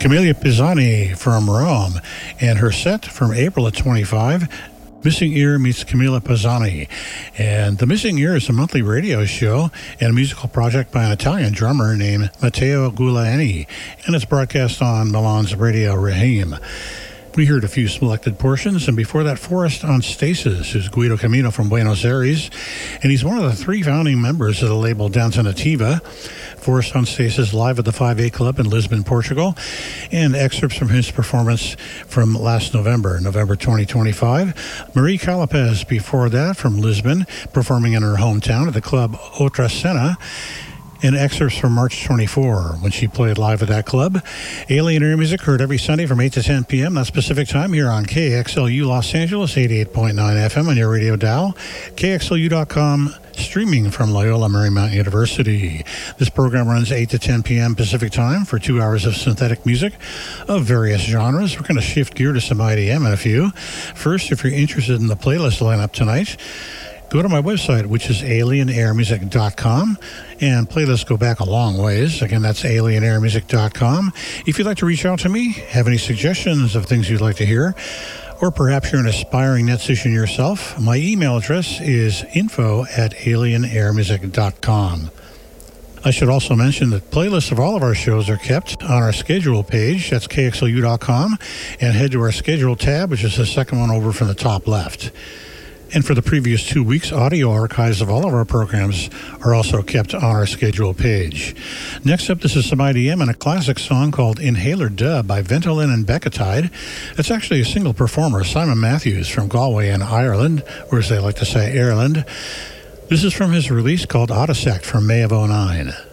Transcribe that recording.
Camilla Pisani from Rome, and her set from April of 25, Missing Ear meets Camilla Pisani. And The Missing Ear is a monthly radio show and a musical project by an Italian drummer named Matteo Guglielmi, and it's broadcast on Milan's Radio Rahim. We heard a few selected portions, and before that, Forest on Stasis, who's Guido Camino from Buenos Aires, and he's one of the three founding members of the label Danza Nativa. Forest on Stasis live at the 5A Club in Lisbon, Portugal, and excerpts from his performance from last November 2025. Marie Calapes before that from Lisbon, performing in her hometown at the club Outra Cena, and excerpts from March 24, when she played live at that club. Alien Air Music heard every Sunday from 8 to 10 p.m. That's Pacific Time here on KXLU Los Angeles, 88.9 FM on your radio dial. KXLU.com, streaming from Loyola Marymount University. This program runs 8 to 10 p.m. Pacific Time for 2 hours of synthetic music of various genres. We're going to shift gear to some IDM in a few. First, if you're interested in the playlist lineup tonight, go to my website, which is alienairmusic.com, and playlists go back a long ways. Again, that's alienairmusic.com. If you'd like to reach out to me, have any suggestions of things you'd like to hear, or perhaps you're an aspiring netician yourself, my email address is info@alienairmusic.com. I should also mention that playlists of all of our shows are kept on our schedule page. That's KXLU.com, and head to our schedule tab, which is the second one over from the top left. And for the previous 2 weeks, audio archives of all of our programs are also kept on our schedule page. Next up, this is some IDM and a classic song called Inhaler Dub by Ventolin and Becketide. It's actually a single performer, Simon Matthews from Galway in Ireland, or as they like to say, Ireland. This is from his release called Autosect from May of '09.